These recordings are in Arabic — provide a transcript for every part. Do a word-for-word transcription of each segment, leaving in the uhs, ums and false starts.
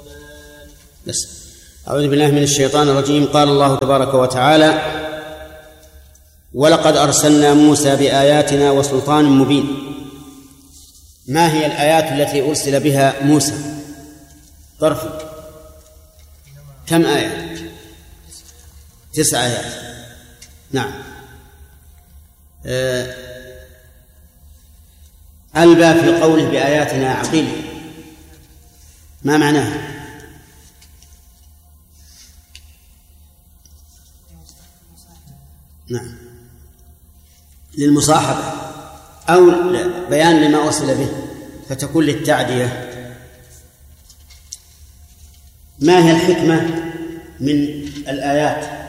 بس أعوذ بالله من الشيطان الرجيم. قال الله تبارك وتعالى: ولقد أرسلنا موسى بآياتنا وسلطان مبين. ما هي الآيات التي أرسل بها موسى؟ طرف كم آية؟ تسع آيات. نعم. أه ألبى في قوله بآياتنا عقيل، ما معناه؟ نعم، للمصاحبة أو بيان لما وصل به، فتكون للتعدية. ما هي الحكمة من الآيات؟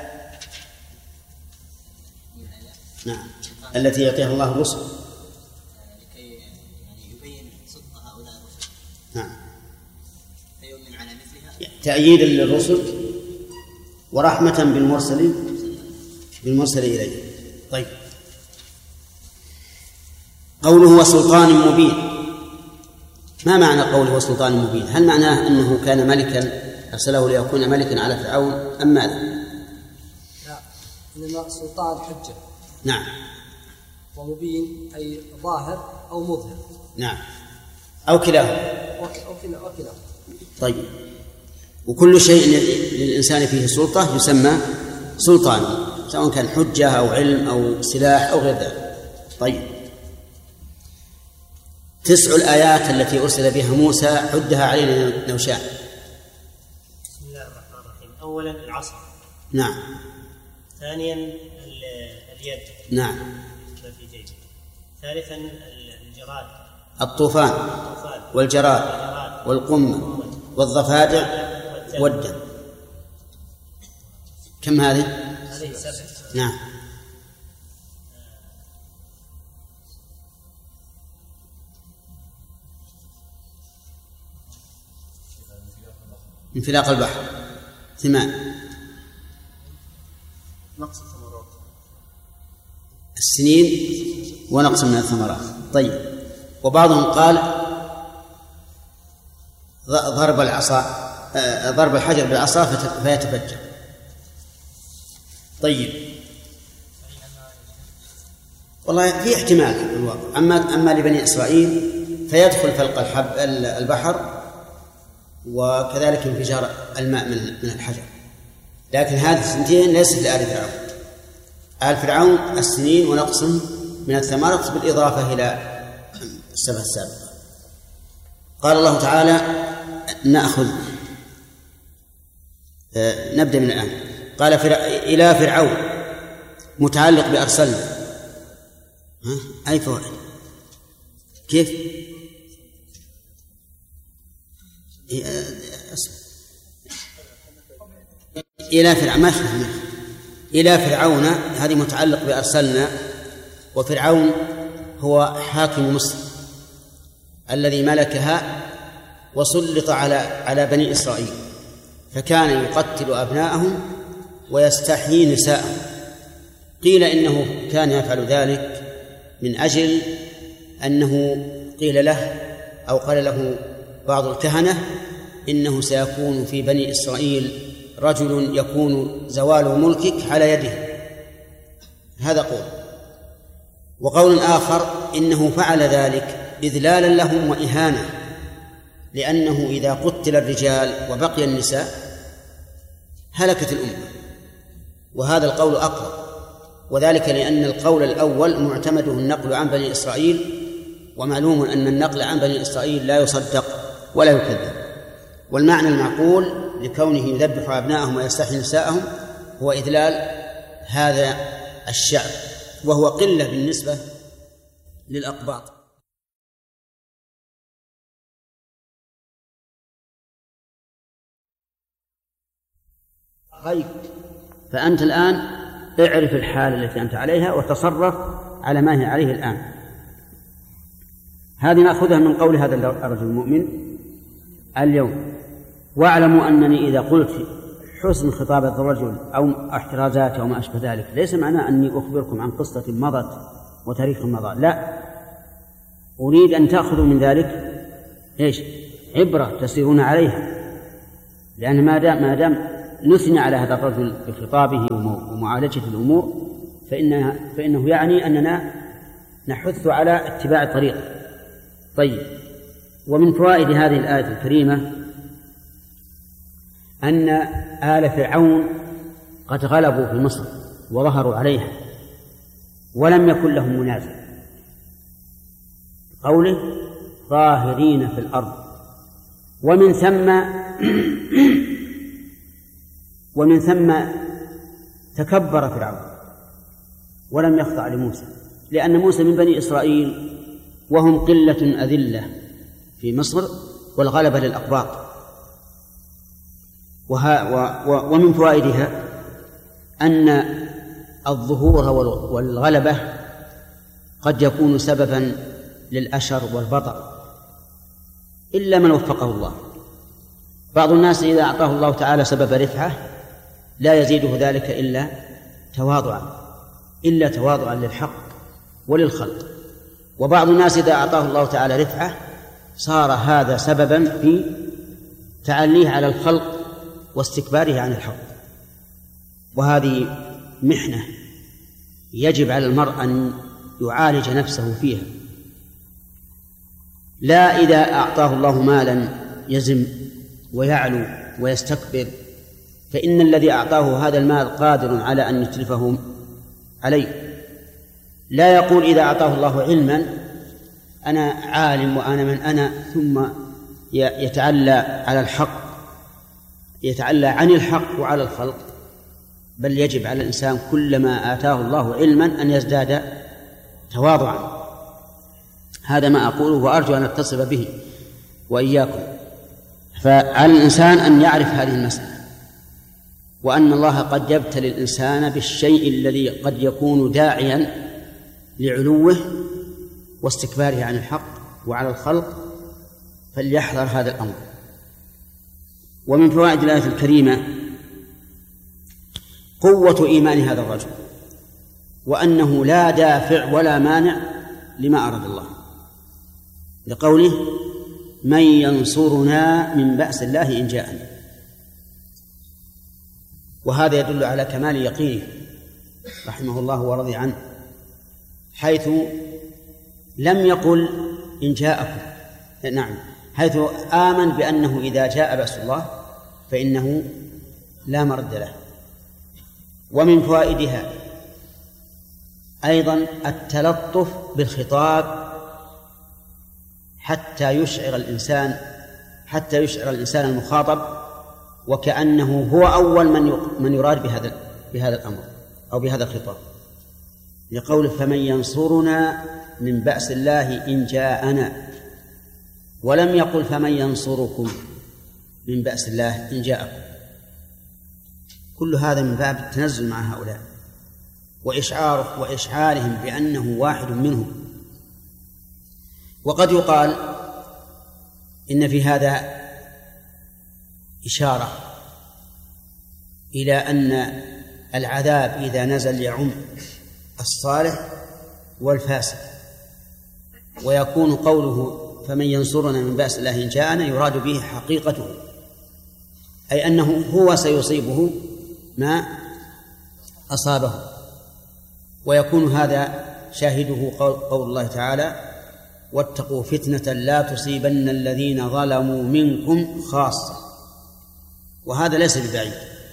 نعم، التي يعطيها الله الرسل لكي يعني يبين صدق هؤلاء الرسل. نعم، فيؤمن على مثلها، تأييدا للرسل ورحمة بالمرسلين بالمرسل إليه. طيب، قوله وسلطان مبين، ما معنى قوله وسلطان مبين؟ هل معناه أنه كان ملكا أرسله ليكون ملكا على فرعون أم ماذا؟ لا، إنما سلطان حجة. نعم. ومبين أي ظاهر أو مظهر. نعم، أو كلاهما. أو كلاهما. طيب، وكل شيء للإنسان فيه سلطة يسمى سلطان، سواء كان حجة أو علم أو سلاح أو غير ذلك. طيب، تسع الآيات التي أرسل بها موسى عدها علينا نوشان. بسم الله الرحمن الرحيم. أولا العصا. نعم. ثانيا اليد. نعم. في جيبه. ثالثا الجراد. الطوفان. الطوفان. والجراد والقمة والضفادع والدم. كم هذه؟ هذه سبع. نعم. انفلاق البحر. ثمان. نقص الثمرات. السنين ونقص من الثمرات. طيب، وبعضهم قال ضرب العصا ضرب الحجر بالعصا فيتفجر. طيب، والله في احتمال في الواقع. أما أما لبني إسرائيل فيدخل فلق الحب البحر وكذلك انفجار الماء من الحجر، لكن هذه السنتين ليست لآل فرعون. آل فرعون السنين ونقص من الثمرات بالإضافة إلى السبع السابقة. قال الله تعالى: نأخذ آه نبدأ من الآن. قال فرع... إلى فرعون متعلق بأرسلنا. ها؟ أي فوائد؟ كيف؟ إلى فرعون، ما فهمنا. إلى فرعون هذه متعلق بأرسلنا، وفرعون هو حاكم مصر الذي ملكها وسلط على على بني إسرائيل، فكان يقتل أبناءهم ويستحيي نساءهم. قيل إنه كان يفعل ذلك من أجل أنه قيل له أو قال له بعض الكهنة إنه سيكون في بني إسرائيل رجل يكون زوال ملكك على يده. هذا قول. وقول آخر إنه فعل ذلك إذلالا لهم وإهانة، لأنه إذا قتل الرجال وبقي النساء هلكت الأمة، وهذا القول أقرب، وذلك لأن القول الأول معتمده النقل عن بني إسرائيل، ومعلوم أن النقل عن بني إسرائيل لا يصدق ولا يكذب. والمعنى المعقول لكونه يذبح أبناءهم ويستحيي نساءهم هو إذلال هذا الشعب، وهو قلة بالنسبة للأقباط. طيب، فأنت الآن اعرف الحالة التي أنت عليها وتصرف على ما هي عليه الآن. هذه نأخذها من قول هذا الرجل المؤمن اليوم: واعلموا أنني إذا قلت حسن خطابة الرجل أو احترازاته وما أشبه ذلك ليس معناه أني أخبركم عن قصة مضت وتاريخ مضى، لا، أريد أن تأخذوا من ذلك إيش؟ عبرة تسيرون عليها، لأن ما دام ما دام نثني على هذا الرجل بخطابه ومعالجة الأمور فإنها فإنه يعني أننا نحث على اتباع الطريق. طيب، ومن فوائد هذه الآية الكريمة أن آل فرعون قد غلبوا في مصر وظهروا عليها ولم يكن لهم منازع، قوله ظاهرين في الأرض، ومن ثم ومن ثم تكبر فرعون ولم يخضع لموسى، لأن موسى من بني إسرائيل وهم قلة أذلة في مصر والغلبة للأقباط. ومن فوائدها أن الظهور والغلبة قد يكون سببا للأشر والبطر إلا من وفقه الله. بعض الناس إذا أعطاه الله تعالى سبب رفعة لا يزيده ذلك إلا تواضعا إلا تواضعا للحق وللخلق، وبعض الناس إذا أعطاه الله تعالى رفعة صار هذا سببا في تعليه على الخلق واستكباره عن الحق، وهذه محنة يجب على المرء أن يعالج نفسه فيها. لا إذا أعطاه الله مالا يزم ويعلو ويستكبر، فإن الذي أعطاه هذا المال قادر على أن يتلفه عليه. لا يقول إذا أعطاه الله علما أنا عالم وأنا من أنا، ثم يتعلى على الحق يتعلى عن الحق وعلى الخلق، بل يجب على الإنسان كلما آتاه الله علما أن يزداد تواضعا. هذا ما أقوله وأرجو أن أتصل به وإياكم. فعلى الإنسان أن يعرف هذه المسألة، وأن الله قد يبتلي الإنسان بالشيء الذي قد يكون داعيا لعلوه واستكباره عن الحق وعلى الخلق، فليحذر هذا الأمر. ومن فوائد الآية الكريمة قوة إيمان هذا الرجل، وأنه لا دافع ولا مانع لما أراد الله، لقوله من ينصرنا من بأس الله إن جاءنا. وهذا يدل على كمال يقينه رحمه الله ورضي عنه، حيث لم يقل إن جاءكم، نعم، حيث آمن بأنه إذا جاء بأس الله فإنه لا مرد له. ومن فوائدها أيضا التلطف بالخطاب حتى يشعر الإنسان حتى يشعر الإنسان المخاطب وكأنه هو أول من من يراد بهذا بهذا الأمر أو بهذا الخطاب، لقول فمن ينصرنا من بأس الله إن جاءنا، ولم يقل فمن ينصركم من بأس الله إن جاءكم. كل هذا من باب التنزل مع هؤلاء وإشعار وإشعارهم بأنه واحد منهم. وقد يقال إن في هذا إشارة إلى أن العذاب إذا نزل يعم الصالح والفاسد، ويكون قوله فمن ينصرنا من بأس الله إن جاءنا يراد به حقيقته، أي أنه هو سيصيبه ما أصابه. ويكون هذا شاهده قول الله تعالى واتقوا فتنة لا تصيبن الذين ظلموا منكم خاصة، وهذا ليس ببعيد.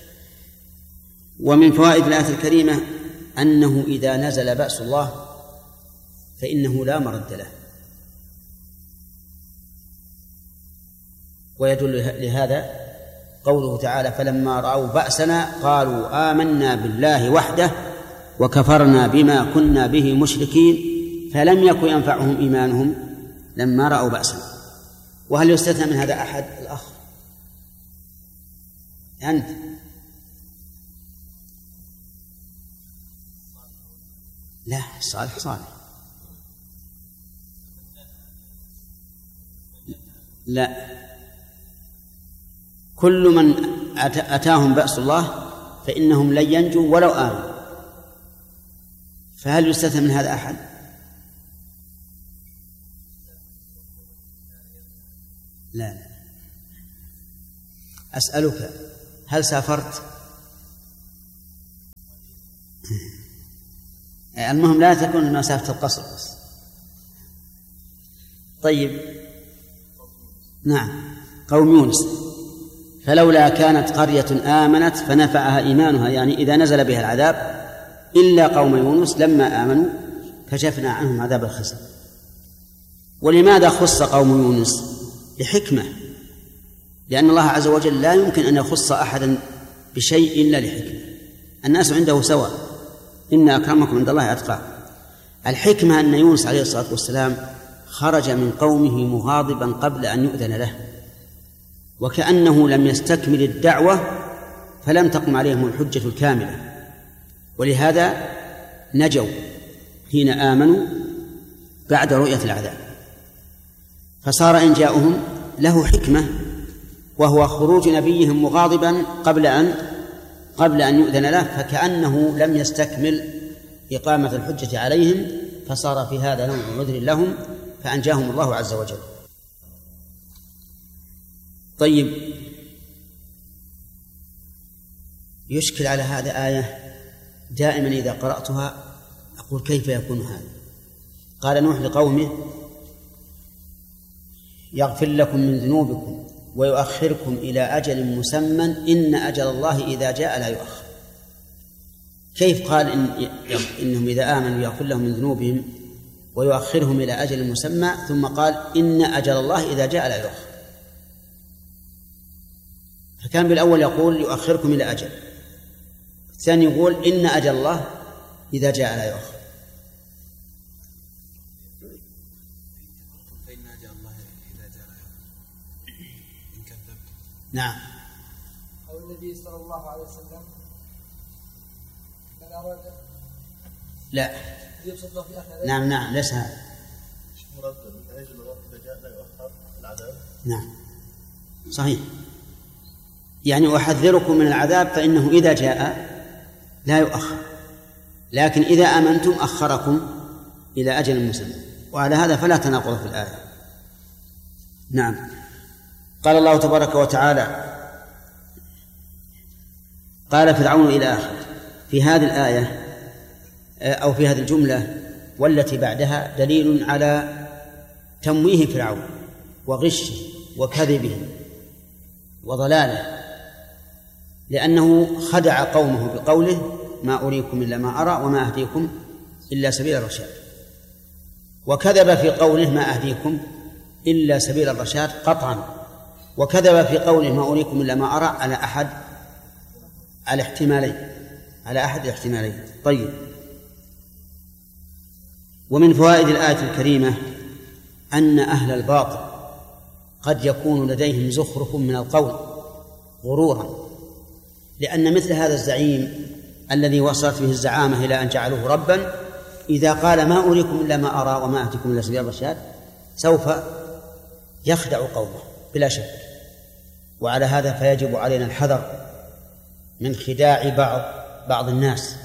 ومن فوائد الآية الكريمة أنه إذا نزل بأس الله فإنه لا مرد له، ويدل لهذا قوله تعالى فلما رأوا بأسنا قالوا آمنا بالله وحده وكفرنا بما كنا به مشركين فلم يكن ينفعهم إيمانهم لما رأوا بأسنا. وهل يستثنى من هذا أحد؟ الأخ أنت لا، صالح صالح لا، كل من أتاهم بأس الله فإنهم لن ينجوا ولو آمنوا. فهل يستثنى من هذا أحد؟ لا لا. أسألك هل سافرت؟ المهم لا تكون مسافة القصر بس. طيب نعم. قوم يونس فلولا كانت قرية آمنت فنفعها إيمانها، يعني إذا نزل بها العذاب، إلا قوم يونس لما آمنوا كشفنا عنهم عذاب الخزي. ولماذا خص قوم يونس؟ لحكمة، لأن الله عز وجل لا يمكن أن يخص أحدا بشيء إلا لحكمة. الناس عنده سواء، إن أكرمكم عند الله أتقاكم. الحكمة أن يونس عليه الصلاة والسلام خرج من قومه مغاضبا قبل أن يؤذن له، وكأنه لم يستكمل الدعوة فلم تقم عليهم الحجة الكاملة، ولهذا نجوا حين آمنوا بعد رؤية العذاب. فصار إن جاءهم له حكمة، وهو خروج نبيهم مغاضبا قبل أن قبل أن يؤذن له، فكأنه لم يستكمل إقامة الحجة عليهم، فصار في هذا نوع عذر لهم فأنجاهم الله عز وجل. طيب، يشكل على هذا آية دائما إذا قرأتها أقول كيف يكون هذا؟ قال نوح لقومه يغفر لكم من ذنوبكم ويؤخركم إلى أجل مسمى إن أجل الله إذا جاء لا يؤخر. كيف قال إن إنهم إذا آمنوا يغفر لهم من ذنوبهم ويؤخرهم إلى أجل مسمى، ثم قال إن أجل الله إذا جاء لا يؤخر؟ فكان بالأول يقول يؤخركم إلى أجل، الثاني يقول إن أجل الله إذا جاء لا يؤخر. نعم. أو النبي صلى الله عليه وسلم من أراد لا يبسط له في آخر. نعم نعم ليس هذا. نعم صحيح، يعني أحذركم من العذاب فإنه إذا جاء لا يؤخر، لكن إذا آمنتم أخركم إلى أجل مسمى، وعلى هذا فلا تناقض في الآية. نعم. قال الله تبارك وتعالى قال فرعون إلى آخر في هذه الآية أو في هذه الجملة والتي بعدها دليل على تمويه فرعون وغشه وكذبه وضلاله، لأنه خدع قومه بقوله ما أريكم إلا ما أرى وما أهديكم إلا سبيل الرشاد، وكذب في قوله ما أهديكم إلا سبيل الرشاد قطعا، وكذب في قوله ما أريكم إلا ما أرى على أحد على احتمالين على أحد الاحتمالين. طيب، ومن فوائد الآية الكريمة أن أهل الباطل قد يكون لديهم زخرف من القول غرورا، لأن مثل هذا الزعيم الذي وصلت به الزعامة إلى أن جعلوه ربا إذا قال ما أريكم إلا ما أرى وما أهديكم إلا سبيل الرشاد سوف يخدع قومه بلا شك. وعلى هذا فيجب علينا الحذر من خداع بعض بعض الناس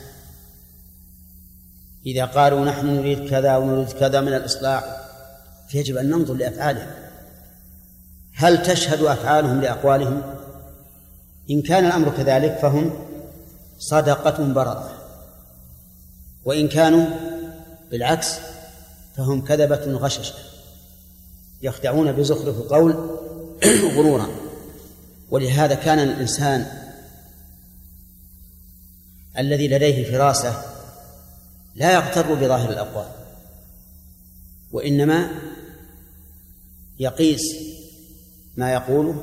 إذا قالوا نحن نريد كذا ونريد كذا من الإصلاح، فيجب أن ننظر لأفعالهم، هل تشهد أفعالهم لأقوالهم؟ إن كان الأمر كذلك فهم صدقة براءة، وإن كانوا بالعكس فهم كذبة غششة يخدعون بزخرف القول غرورا. ولهذا كان الإنسان الذي لديه فراسة لا يغتر بظاهر الأقوال، وإنما يقيس ما يقوله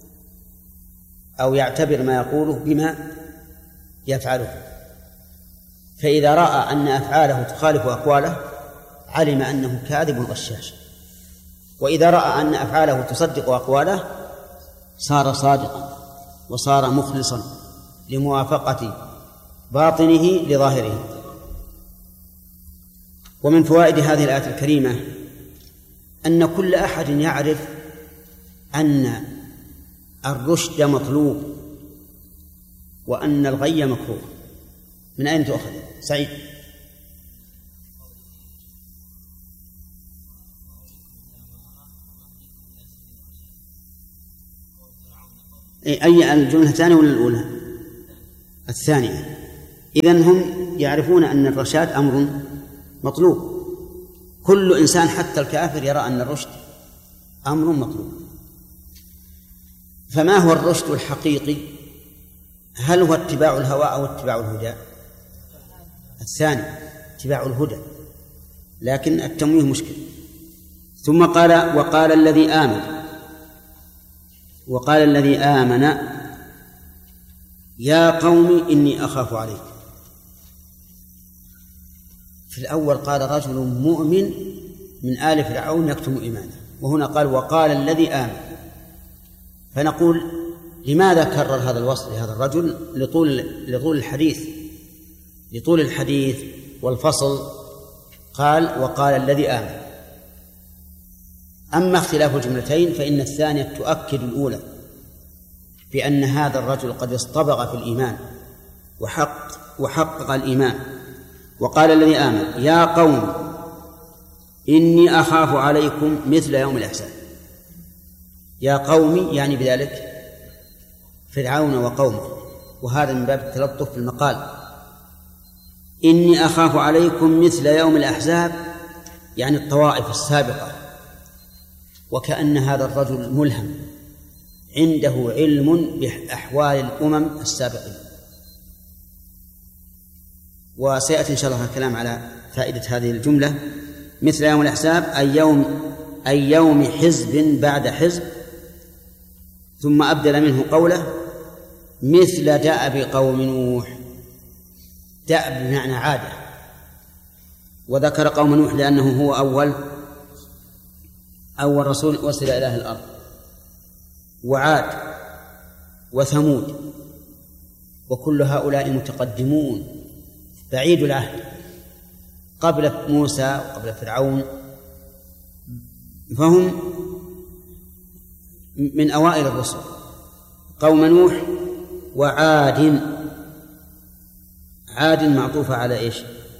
أو يعتبر ما يقوله بما يفعله، فإذا رأى أن أفعاله تخالف أقواله علم أنه كاذب غشاش، وإذا رأى أن أفعاله تصدق أقواله صار صادقا وصار مخلصا لموافقة باطنه لظاهره. ومن فوائد هذه الآية الكريمة أن كل أحد يعرف أن الرشد مطلوب وأن الغي مكروه. من أين تؤخذ سعيد؟ أي الجملة الثانية ولا الأولى؟ الثانية. إذن هم يعرفون أن الرشاد أمر مطلوب. كل إنسان حتى الكافر يرى أن الرشد أمر مطلوب. فما هو الرشد الحقيقي؟ هل هو اتباع الهوى أو اتباع الهدى؟ الثاني، اتباع الهدى، لكن التمويه مشكل. ثم قال وقال الذي آمن وقال الذي آمن يا قوم إني أخاف عليكم. في الأول قال رجل مؤمن من آل فرعون يكتم إيمانه، وهنا قال وقال الذي آمن. فنقول لماذا كرر هذا الوصف لهذا الرجل؟ لطول لطول الحديث لطول الحديث والفصل قال وقال الذي آمن. أما اختلاف الجملتين فإن الثانية تؤكد الأولى بأن هذا الرجل قد اصطبغ في الإيمان وحق وحقق الإيمان. وقال الذي آمن يا قوم إني أخاف عليكم مثل يوم الأحزاب. يا قوم يعني بذلك فرعون وقومه، وهذا من باب التلطف في المقال. إني أخاف عليكم مثل يوم الأحزاب يعني الطوائف السابقة، وكأن هذا الرجل ملهم عنده علم بأحوال الأمم السابقين. وسيأتي إن شاء الله الكلام على فائدة هذه الجملة مثل يوم الأحزاب أي يوم أي يوم حزب بعد حزب. ثم أبدل منه قوله مثل دأب قوم نوح. دأب بمعنى عادة، وذكر قوم نوح لأنه هو أول أول رسول وصل إلى أهل الأرض، وعاد وثمود، وكل هؤلاء متقدمون بعيد العهد قبل موسى وقبل فرعون، فهم من أوائل الرسل. قوم نوح وعاد. عاد معطوفة على إيش؟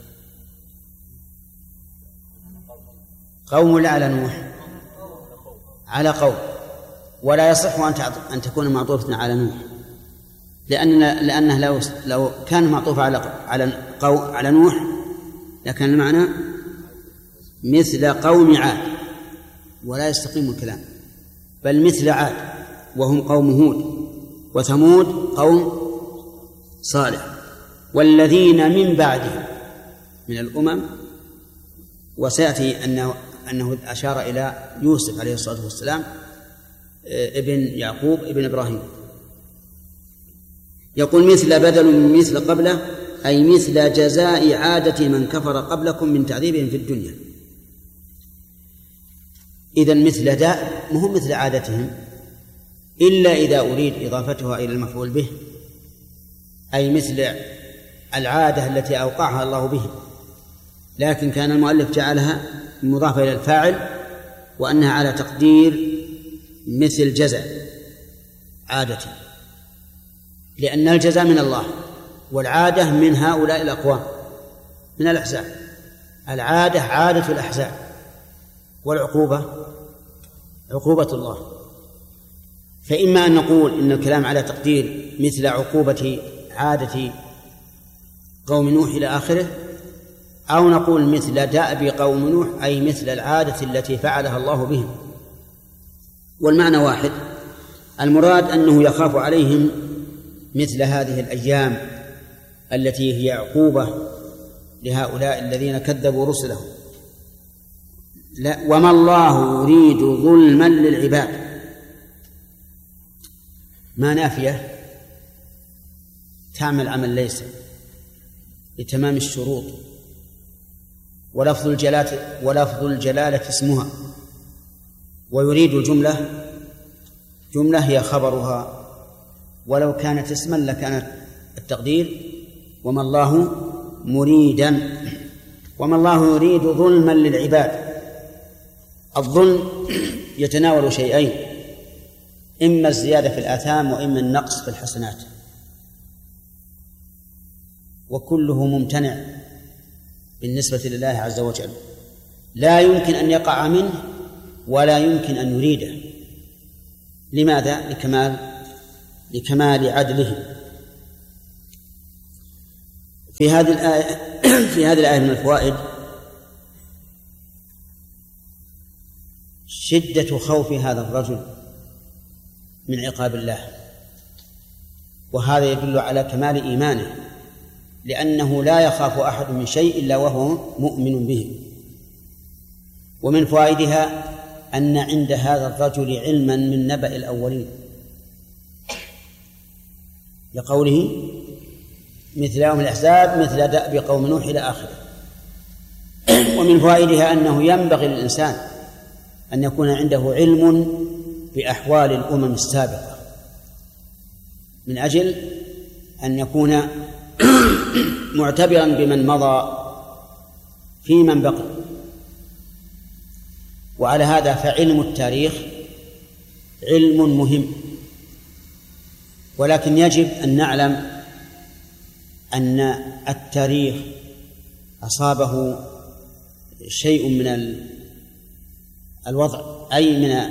قوم لا على نوح، على قوم. ولا يصح أن تكون معطوفة على نوح، لأن لأنه لو لو كان معطوفة على على قو على نوح لكان المعنى مثل قوم عاد، ولا يستقيم الكلام، بل مثل عاد وهم قوم هود، وثمود قوم صالح، والذين من بعدهم من الأمم. وسيأتي أنه أنه أشار إلى يوسف عليه الصلاة والسلام ابن يعقوب ابن إبراهيم. يقول مثل بدل من مثل قبله أي مثل جزاء عادة من كفر قبلكم من تعذيبهم في الدنيا. إذن مثل داء مهم مثل عادتهم، إلا إذا أريد إضافتها إلى المفعول به، أي مثل العادة التي أوقعها الله به، لكن كان المؤلف جعلها مضافة إلى الفاعل وأنها على تقدير مثل جزاء عادة، لأن الجزاء من الله والعادة من هؤلاء الأقوام من الأحزاب. العادة عادة الأحزاب، والعقوبة عقوبة الله. فإما أن نقول إن الكلام على تقدير مثل عقوبة عادة قوم نوح إلى آخره، أو نقول مثل دأب قوم نوح أي مثل العادة التي فعلها الله بهم، والمعنى واحد. المراد أنه يخاف عليهم مثل هذه الأيام التي هي عقوبة لهؤلاء الذين كذبوا رسله. لا، وما الله يريد ظلما للعباد، ما نافية تعمل عمل ليس لتمام الشروط، ولفظ الجلالة ولفظ الجلالة اسمها، ويريد الجملة جملة هي خبرها، ولو كانت اسما لكانت التقدير وما الله مريدا. وما الله يريد ظلما للعباد. الظلم يتناول شيئين، إما الزيادة في الآثام وإما النقص في الحسنات، وكله ممتنع بالنسبة لله عز وجل، لا يمكن أن يقع منه ولا يمكن أن يريده. لماذا؟ لكمال لكمال عدله. في هذه الآية في هذه الآية من الفوائد شدة خوف هذا الرجل من عقاب الله، وهذا يدل على كمال إيمانه، لأنه لا يخاف أحد من شيء إلا وهو مؤمن به. ومن فوائدها أن عند هذا الرجل علما من نبأ الأولين، لقوله مثل يوم الأحزاب مثل دأب قوم نوح إلى آخره. ومن فوائدها أنه ينبغي للإنسان أن يكون عنده علم بأحوال الأمم السابقة، من أجل أن يكون معتبرا بمن مضى في من بقي. وعلى هذا فعلم التاريخ علم مهم، ولكن يجب أن نعلم أن التاريخ أصابه شيء من الوضع، أي من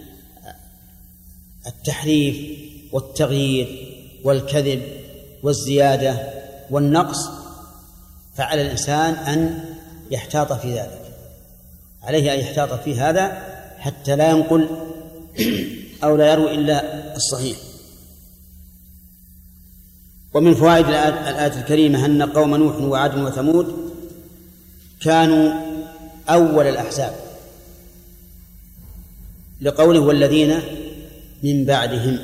التحريف والتغيير والكذب والزيادة والنقص، فعلى الإنسان أن يحتاط في ذلك، عليه أن يحتاط في هذا حتى لا ينقل أو لا يروي إلا الصحيح. ومن فوائد الآية الكريمة أن قوم نوح وعاد وثمود كانوا أول الأحزاب، لقوله والذين من بعدهم.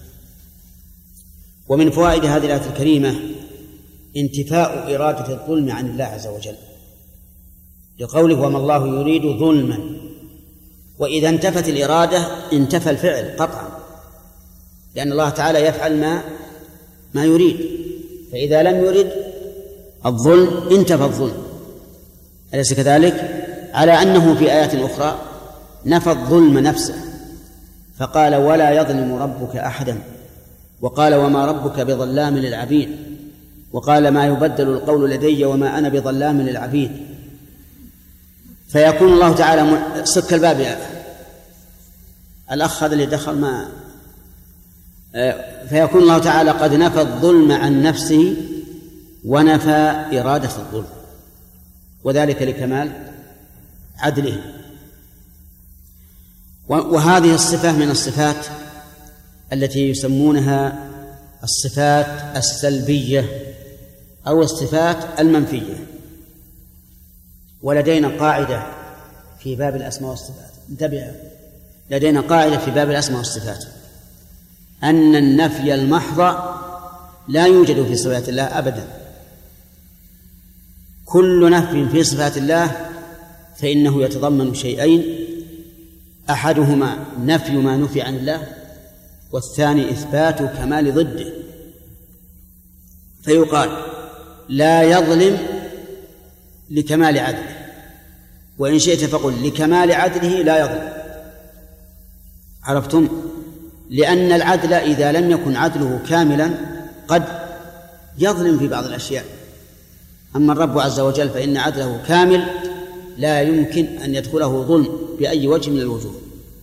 ومن فوائد هذه الآية الكريمة انتفاء إرادة الظلم عن الله عز وجل، لقوله وما الله يريد ظلما، وإذا انتفت الإرادة انتفى الفعل قطعا، لأن الله تعالى يفعل ما ما يريد، فإذا لم يرد الظلم انتفى الظلم، أليس كذلك؟ على أنه في آيات أخرى نفى الظلم نفسه فقال ولا يظلم ربك أحدا، وقال وما ربك بظلام للعبيد، وقال ما يبدل القول لدي وما أنا بظلام للعبيد. فيكون الله تعالى سك الباب يا الأخ هذا اللي دخل ما فيكون الله تعالى قد نفى الظلم عن نفسه ونفى إرادة الظلم، وذلك لكمال عدله. وهذه الصفة من الصفات التي يسمونها الصفات السلبية أو الصفات المنفية. ولدينا قاعدة في باب الأسماء والصفات، انتبه، لدينا قاعدة في باب الأسماء والصفات أن النفي المحض لا يوجد في صفات الله أبدا. كل نفي في صفات الله فإنه يتضمن شيئين، أحدهما نفي ما نفي عن الله، والثاني إثبات كمال ضده. فيقال لا يظلم لكمال عدله، وإن شئت فقل لكمال عدله لا يظلم. عرفتم؟ لأن العدل إذا لم يكن عدله كاملا قد يظلم في بعض الأشياء، أما الرب عز وجل فإن عدله كامل لا يمكن أن يدخله ظلم بأي وجه من الوجوه.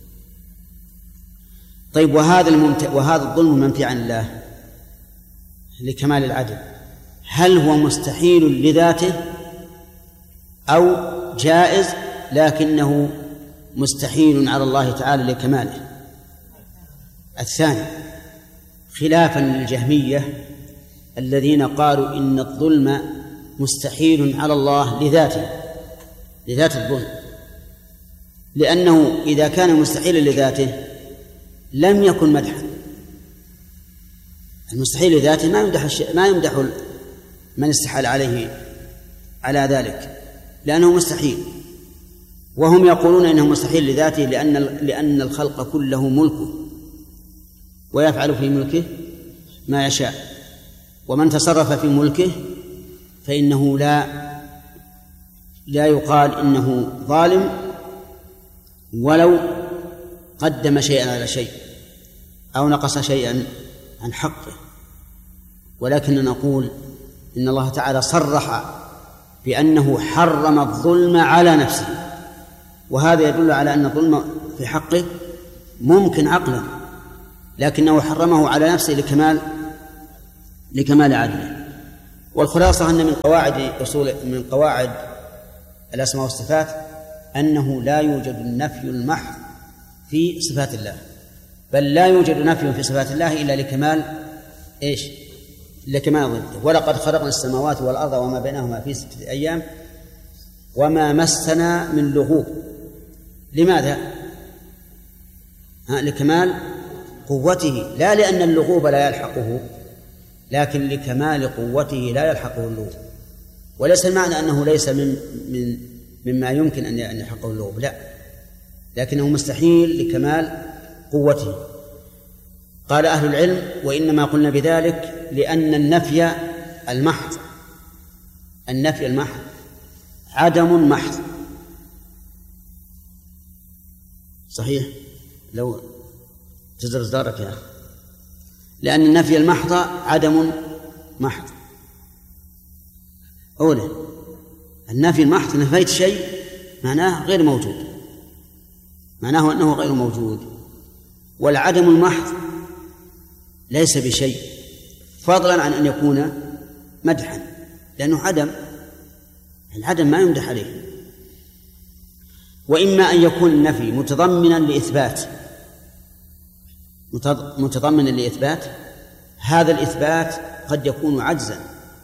طيب، وهذا الممت... وهذا الظلم منفي عن الله لكمال العدل، هل هو مستحيل لذاته أو جائز لكنه مستحيل على الله تعالى لكماله؟ الثاني، خلافا للجهمية الذين قالوا إن الظلم مستحيل على الله لذاته، لذات الظلم، لأنه إذا كان مستحيلا لذاته لم يكن مدحا. المستحيل لذاته ما يمدح الشيء، ما يمدح من استحال عليه على ذلك لأنه مستحيل، وهم يقولون إنه مستحيل لذاته لأن لأن الخلق كله ملكه ويفعل في ملكه ما يشاء، ومن تصرف في ملكه فإنه لا لا يقال إنه ظالم ولو قدم شيئا على شيء أو نقص شيئا عن حقه. ولكن نقول إن الله تعالى صرح بأنه حرم الظلم على نفسه، وهذا يدل على أن الظلم في حقه ممكن عقلا، لكنه حرمه على نفسه لكمال لكمال عدله. والخلاصة أن من قواعد أصول من قواعد الأسماء والصفات أنه لا يوجد النفي المحض في صفات الله، بل لا يوجد نفي في صفات الله إلا لكمال إيش؟ لكمال ضده. ولقد خلقنا السماوات والأرض وما بينهما في ستة أيام وما مسنا من لغوب. لماذا؟ ها لكمال قوته، لا لأن اللغوب لا يلحقه، لكن لكمال قوته لا يلحقه اللغوب. وليس المعنى أنه ليس من من مما يمكن أن يلحقه اللغوب، لا، لكنه مستحيل لكمال قوته. قال أهل العلم: وإنما قلنا بذلك لأن النفي المحض النفي المحض عدم محض. صحيح؟ لو تزرز دارك يا أخي، لأن النفي المحض عدم محض. أولا النفي المحض نفيت شيء معناه غير موجود، معناه أنه غير موجود. والعدم المحض ليس بشيء، فضلا عن أن يكون مدحا، لأنه عدم، العدم ما يمدح عليه. وإما أن يكون النفي متضمنا لإثبات متضمنا لإثبات هذا الإثبات قد يكون عجزا.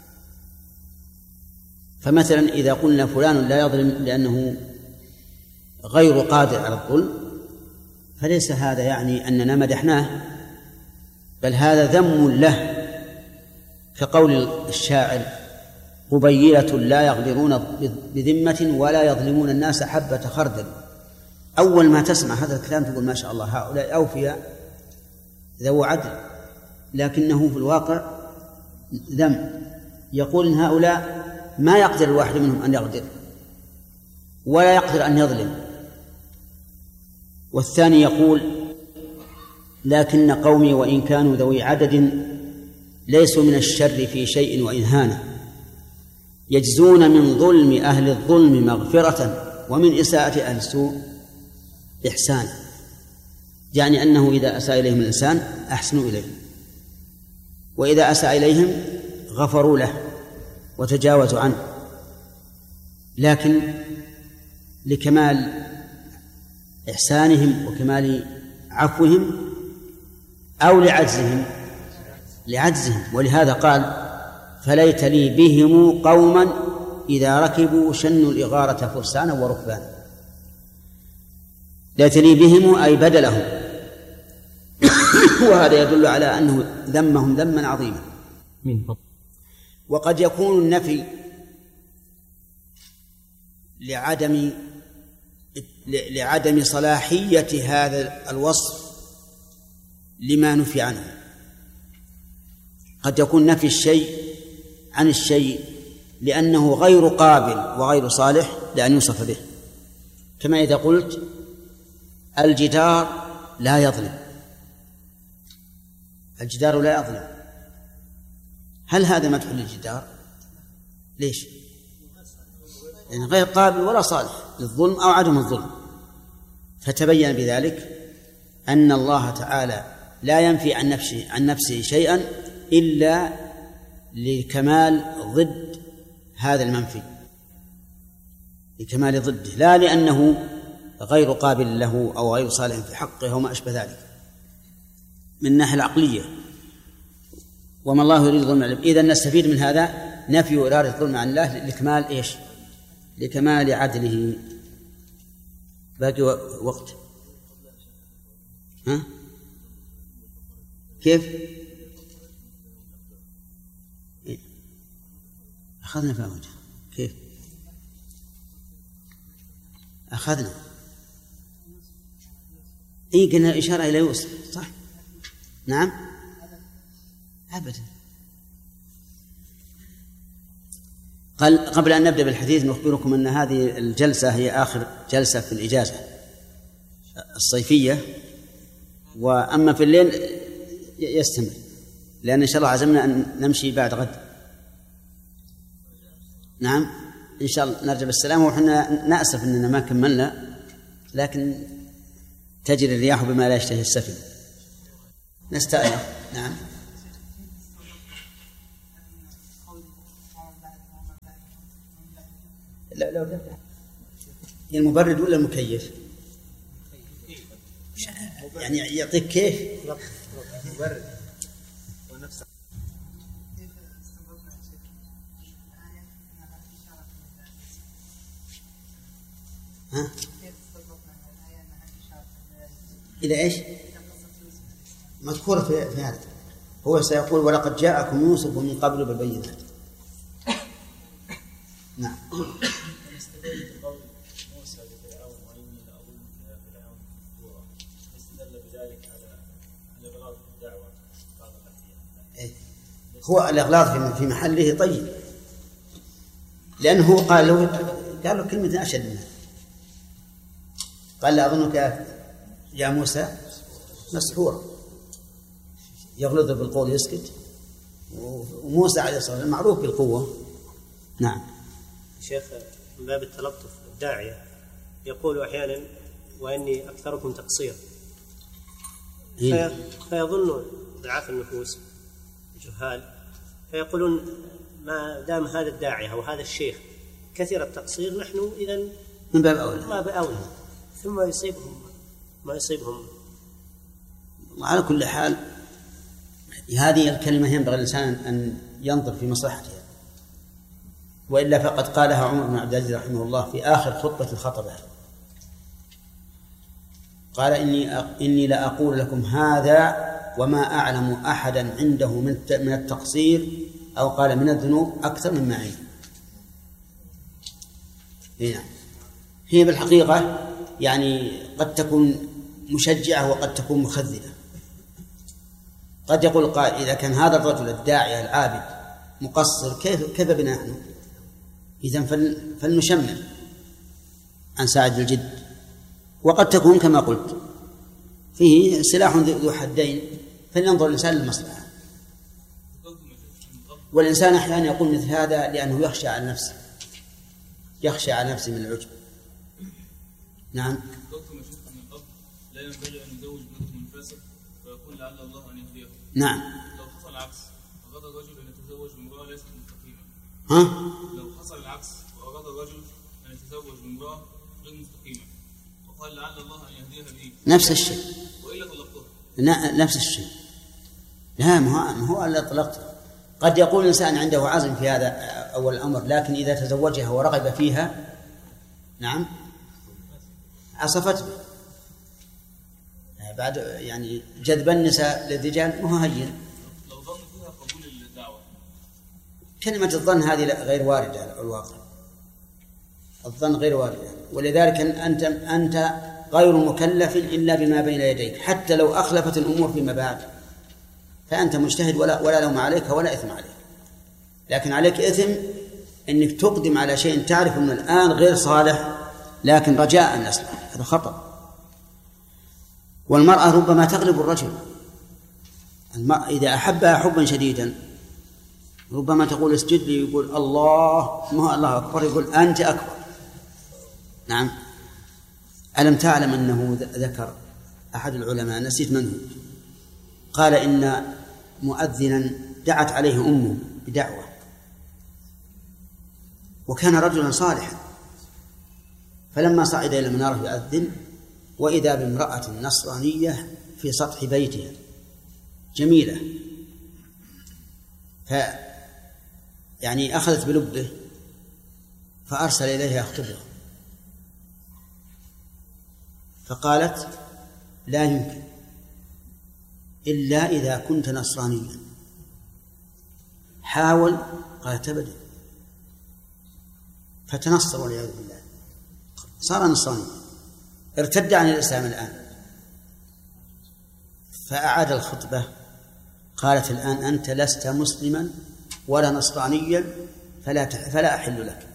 فمثلا إذا قلنا فلان لا يظلم لأنه غير قادر على الظلم، فليس هذا يعني أننا مدحناه، بل هذا ذم له، كقول الشاعر: قبيلة لا يغدرون بذمة ولا يظلمون الناس حبة خردل. أول ما تسمع هذا الكلام تقول ما شاء الله هؤلاء أوفياء ذو عدل، لكنه في الواقع ذم. يقول إن هؤلاء ما يقدر الواحد منهم أن يغدر ولا يقدر أن يظلم. والثاني يقول: لكن قومي وإن كانوا ذوي عدد ليسوا من الشر في شيء وإن هان، يجزون من ظلم أهل الظلم مغفرة ومن إساءة أهل السوء إحسان. يعني أنه إذا أساء إليهم الإنسان أحسنوا إليه، وإذا أساء إليهم غفروا له وتجاوزوا عنه، لكن لكمال إحسانهم وكمال عفوهم أو لعجزهم لعجزهم ولهذا قال: فليت لي بهم قوما إذا ركبوا شنوا الإغارة فرسانا وركبانا. ليت لي بهم أي بدلهم. وهذا يدل على أنه ذمهم ذما عظيما. وقد يكون النفي لعدم لعدم صلاحية هذا الوصف لما نفي عنه. قد يكون نفي الشيء عن الشيء لأنه غير قابل وغير صالح لأن يوصف به، كما إذا قلت الجدار لا يظلم، الجدار لا يظلم، هل هذا مدح للجدار؟ ليش؟ يعني غير قابل ولا صالح للظلم أو عدم الظلم. فتبين بذلك أن الله تعالى لا ينفي عن نفسه عن نفسه شيئا إلا لكمال ضد هذا المنفي، لكمال ضده، لا لأنه غير قابل له أو غير صالح في حقه وما أشبه ذلك من الناحية العقلية. وما الله يريد ظلم العباد. إذن نستفيد من هذا نفي إرادة الظلم عن الله لكمال إيش؟ لكمال عدله. باقي وقت؟ ها؟ كيف؟ أخذنا في وجه كيف؟ أخذنا إيه قلنا إشارة إلى يوسف صح؟ نعم أبدا. قال قبل أن نبدأ بالحديث نخبركم أن هذه الجلسة هي آخر جلسة في الإجازة الصيفية، وأما في الليل يستمر، لأن إن شاء الله عزمنا أن نمشي بعد غد. نعم إن شاء الله نرجع بالسلامة، وحنا نأسف أننا ما كملنا، لكن تجري الرياح بما لا يشتهي السفن. نستأنف. نعم. لا لو تفتح المبرد ولا المكيف؟ يعني يعطيك كيف؟ مبرد ونفسه. ها؟ إلى إيش؟ مذكورة في هذا. هو سيقول ولقد جاءكم يوسف من قبل بالبينات. نعم. استدل بقول موسى لفرعون وإني لأظنك يا فرعون كفورا، استدل بذلك على الإغلاظ في الدعوة بعض الأحيان. هو الإغلاظ في محله طيب، لأنه قال له قال له كلمة أشد منها، قال لأظنك يا موسى مسحورا، يغلظ بالقول يسكت، وموسى عليه الصلاة والسلام معروف بالقوة. نعم. شيخ من باب التلطف الداعية يقول أحيانا وإني أكثركم تقصير، في فيظن ضعاف النفوس جهال فيقولون ما دام هذا الداعية أو هذا الشيخ كثير التقصير نحن إذن من باب أولى ما بأولى، ثم يصيبهم ما يصيبهم. وعلى كل حال هذه الكلمة ينبغي الإنسان أن ينظر في مصلحتها، وإلا فقد قالها عمر بن عبد العزيز رحمه الله في آخر خطبة الخطبة، قال إني إني لأقول لكم هذا وما أعلم أحدا عنده من التقصير أو قال من الذنوب أكثر مما عندي. هنا هي بالحقيقة يعني قد تكون مشجعة وقد تكون مخذلة. قد يقول قائل إذا كان هذا الرجل الداعية العابد مقصر كيف كيف بنا نحن؟ إذن فلنشمل عن ساعد الجد. وقد تكون كما قلت فيه سلاح ذو حدين، فلينظر الإنسان للمصلحة. والإنسان أحيانا يقول مثل هذا لأنه يخشى على نفسه، يخشى على نفسه من العجب. نعم. لا ينبغي أن يزوج ابنته من فاسق ويقول لعل الله أن يهديه. نعم. لو حصل العكس وأراد الرجل أن يتزوج بامرأة ليست مستقيمة. ها؟ لو حصل العكس وأراد الرجل أن يتزوج بامرأة غير مستقيمة وقال لعل الله أن يهديها به. نفس الشيء. وإلا طلقتها. نفس الشيء. لا ما هو إلا طلقتها. قد يقول الإنسان عنده عزم في هذا أول الأمر، لكن إذا تزوجها ورغب فيها نعم عصفت به. بعد يعني جذب النساء للرجال مو هين. لو ظن فيها قبول الدعوة. كلمة الظن هذه غير واردة على الواقع. الظن غير واردة، ولذلك أنت أنت غير مكلف إلا بما بين يديك، حتى لو أخلفت الأمور فيما بعد فأنت مجتهد ولا ولا لوم عليك ولا إثم عليك، لكن عليك إثم إنك تقدم على شيء تعرف أنه الآن غير صالح لكن رجاء أن يصلح، هذا خطأ. والمرأة ربما تغلب الرجل، المرأة إذا أحبها حبا شديدا ربما تقول اسجد لي، يقول الله ما الله أكبر، يقول أنت أكبر. نعم. ألم تعلم أنه ذكر أحد العلماء نسيت منه قال إن مؤذنا دعت عليه أمه بدعوة وكان رجلا صالحا، فلما صعد إلى المنارة يؤذن وإذا بامرأة نصرانية في سطح بيتها جميلة، ف يعني أخذت بلبه فأرسل إليها يخطبها، فقالت لا يمكن إلا إذا كنت نصرانيا، حاول، قالت أبدا، فتنصر والعياذ بالله، صار نصرانيا، ارتد عن الإسلام الآن. فأعاد الخطبة، قالت الآن أنت لست مسلما ولا نصرانيا فلا فلا أحل لك.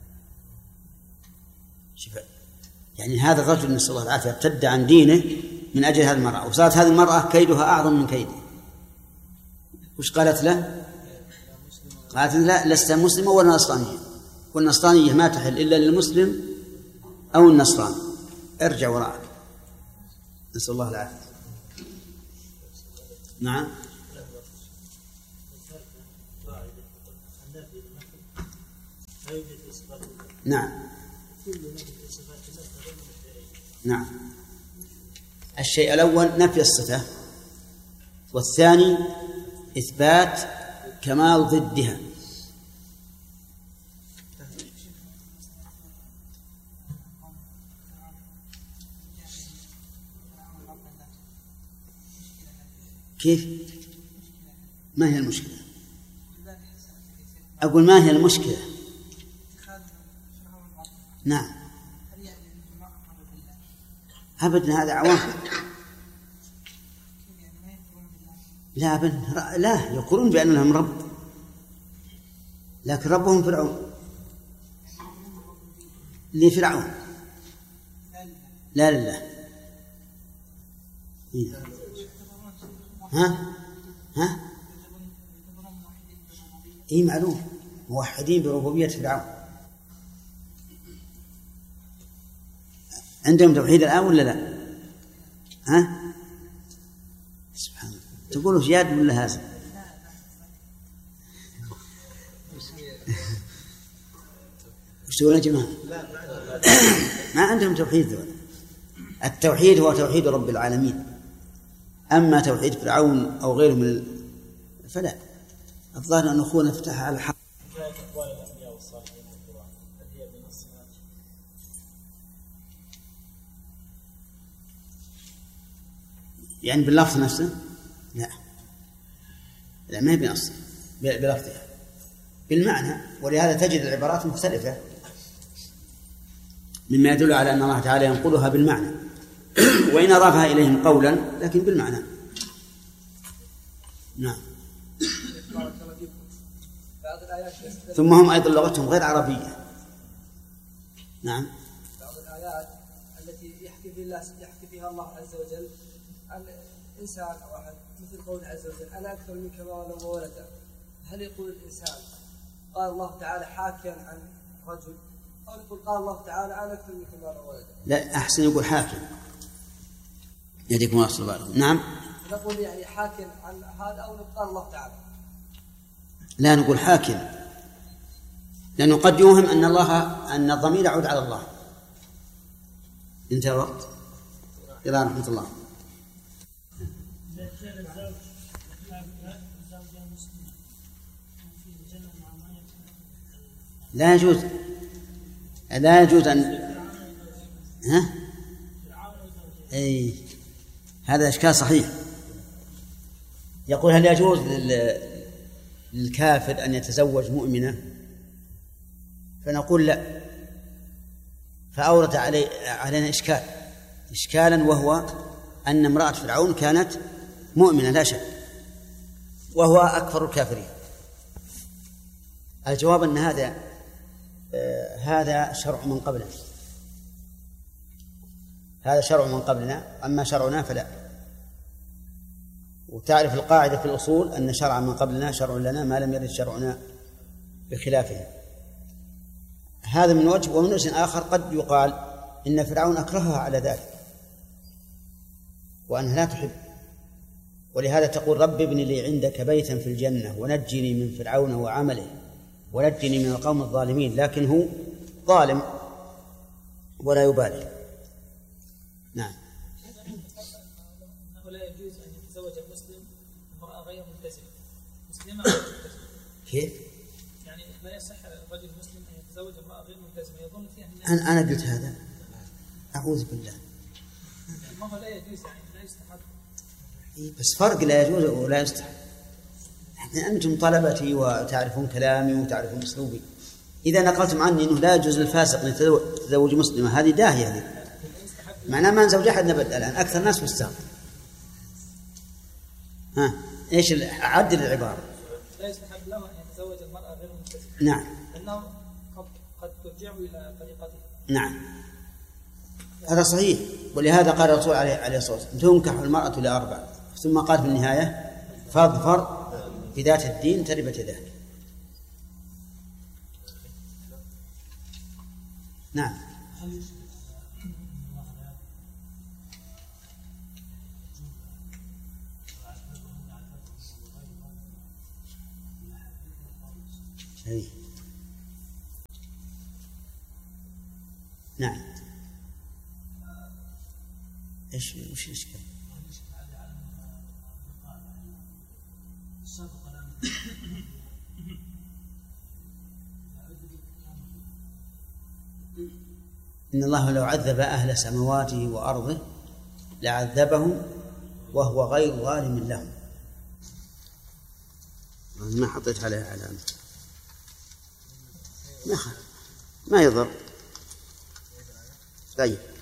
شوف يعني هذا الرجل نسأل الله العافية ارتد عن دينه من أجل هذه المرأة، وصارت هذه المرأة كيدها أعظم من كيده. وش قالت له؟ قالت لا لست مسلما ولا نصرانيا، والنصرانية ما تحل إلا للمسلم أو النصراني، ارجع وراءك. نسأل الله العافية. نعم. نعم. نعم. الشيء الأول نفي الصفة، والثاني إثبات كمال ضدها. كيف؟ ما هي المشكلة؟ أقول ما هي المشكلة؟ نعم. أبدا هذا عوام. لا أبدا لا، يقولون بأن لهم رب، لكن ربهم فرعون. لفرعون لا لله. ها ها إيه معلوم، موحدين بربوبية فرعون. عندهم توحيد الآن ولا لا؟ ها سبحان الله، تقولوا جاد ولا هذا؟ وش تقولون يا جماعة؟ ما عندهم توحيد ذول. التوحيد هو توحيد رب العالمين، أما توحيد فرعون أو غيره من فلا. الظاهر أن أخونا فتح على الحق. يعني باللفظ نفسه؟ لا لا، ما هي بنص بلفظها، بالمعنى. ولهذا تجد العبارات مختلفة مما يدل على أن الله تعالى ينقلها بالمعنى، وإن أضافها إليهم قولا لكن بالمعنى. نعم. ثم هم أيضا لغتهم غير عربية. نعم. بعض الآيات التي يحكي فيها يحكي فيها الله عز وجل عن إنسان أو أحد، مثل قول عز وجل أنا أكثر منك مالا وولدا. هل يقول الإنسان قال الله تعالى حاكيا عن رجل، أو يقول قال الله تعالى أنا أكثر منك مالا وولدا؟ لا، أحسن يقول حاكم. يديكم الله صلى الله عليه وسلم. نعم. نقول يعني حاكم عن هذا، أو قال الله تعالى؟ لا، نقول حاكم، لأنه قد يوهم أن الله أن الضمير يعود على الله. انتهى الوقت. إلى رحمة الله. لا يجوز لا يجوز أن ها أي هذا إشكال صحيح. يقول هل يجوز للكافر أن يتزوج مؤمنة؟ فنقول لا، فأورد علي علينا إشكال إشكالا وهو أن امرأة فرعون كانت مؤمنة لا شك، وهو أكفر الكافرين. الجواب أن هذا آه هذا شرع من قبلنا، هذا شرع من قبلنا، أما شرعنا فلا. وتعرف القاعدة في الأصول أن شرع من قبلنا شرع لنا ما لم يرد شرعنا بخلافه. هذا من وجه. ومن وجه آخر قد يقال إن فرعون أكرهها على ذلك وأنها لا تحب، ولهذا تقول رب ابن لي عندك بيتا في الجنة ونجني من فرعون وعمله ونجني من القوم الظالمين. لكن هو ظالم ولا يبالي. نعم. أنه لا يجوز أن يتزوج المسلم امرأة غير ملتزمة مسلمة غير ملتزمة. كيف؟ يعني لا يصح الرجل المسلم أن يتزوج امرأة غير ملتزمة يظن فيها أن أنا قلت هذا؟ أعوذ بالله. ما هو لا يجوز، يعني لا يستحب. بس فرق لا يجوز ولا يستحب. أنتم طلبتي وتعرفون كلامي وتعرفون أسلوبي. إذا نقلتم عني أنه لا يجوز للفاسق أن يتزوج مسلمة، هذه داهية هذه. معناه ما نزوج أحد نبت الآن، أكثر الناس مستغرب. ها إيش عدل العبارة؟ لا يستحب له أن يتزوج المرأة غير ملتزمة. نعم. لأنه قد قد ترجعه إلى طريقته. نعم هذا صحيح. ولهذا قال الرسول عليه الصلاة والسلام تنكح المرأة لأربع، ثم قال في النهاية فاظفر بذات الدين تربت يداك. نعم. أي. نعم. ايش وش الاشكال؟ إن الله لو عذب أهل سماواته وأرضه لعذبهم وهو غير ظالم لهم. ما حطيت عليه علامة. ما ما يضر. طيب.